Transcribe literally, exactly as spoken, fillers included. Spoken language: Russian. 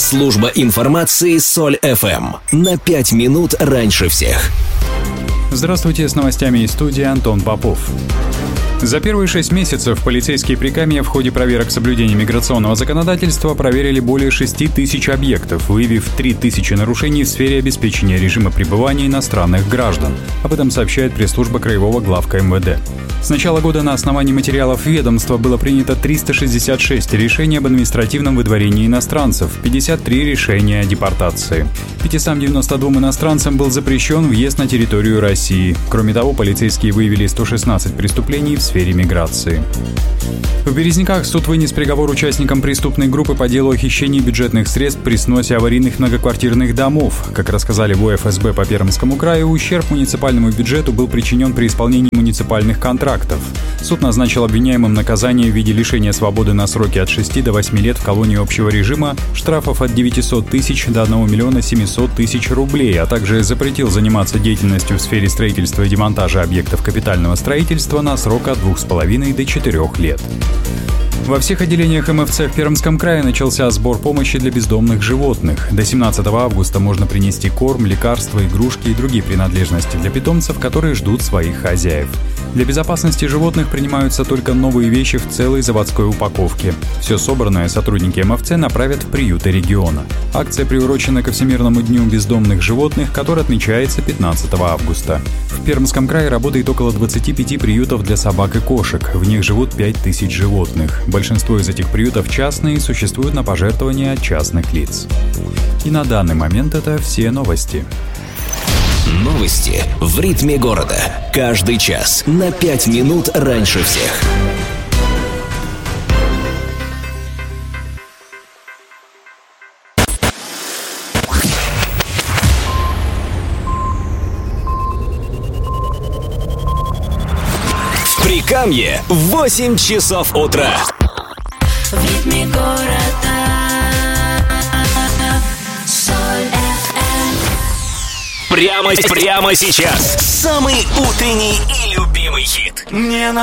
Служба информации Соль эф эм. На пять минут раньше всех. Здравствуйте, с новостями из студии Антон Попов. За первые шесть месяцев полицейские Прикамья в ходе проверок соблюдения миграционного законодательства проверили более шести тысяч объектов, выявив три тысячи нарушений в сфере обеспечения режима пребывания иностранных граждан. Об этом сообщает пресс-служба Краевого главка эм вэ дэ. С начала года на основании материалов ведомства было принято триста шестьдесят шесть решений об административном выдворении иностранцев, пятьдесят три решения о депортации. пятьстам девяноста двум иностранцам был запрещен въезд на территорию России. Кроме того, полицейские выявили сто шестнадцать преступлений в сфере миграции. В Березниках суд вынес приговор участникам преступной группы по делу о хищении бюджетных средств при сносе аварийных многоквартирных домов. Как рассказали в о эф эс бэ по Пермскому краю, ущерб муниципальному бюджету был причинен при исполнении муниципальных контрактов. Суд назначил обвиняемым наказание в виде лишения свободы на сроки от шести до восьми лет в колонии общего режима, штрафов от девятисот тысяч до одного миллиона семисот тысяч рублей, а также запретил заниматься деятельностью в сфере строительства и демонтажа объектов капитального строительства на срок от двух с половиной до четырех лет. Во всех отделениях эм эф цэ в Пермском крае начался сбор помощи для бездомных животных. До семнадцатого августа можно принести корм, лекарства, игрушки и другие принадлежности для питомцев, которые ждут своих хозяев. Для безопасности животных принимаются только новые вещи в целой заводской упаковке. Все собранное сотрудники эм эф цэ направят в приюты региона. Акция приурочена ко Всемирному дню бездомных животных, который отмечается пятнадцатого августа. В Пермском крае работает около двадцати пяти приютов для собак и кошек. В них живут пять тысяч животных. Большинство из этих приютов частные и существуют на пожертвования от частных лиц. И на данный момент это все новости. Новости в ритме города. Каждый час на пять минут раньше всех. В Прикамье восемь часов утра. В ритме города Соль эф эм. Прямо, прямо сейчас. Самый утренний и любимый хит. Мне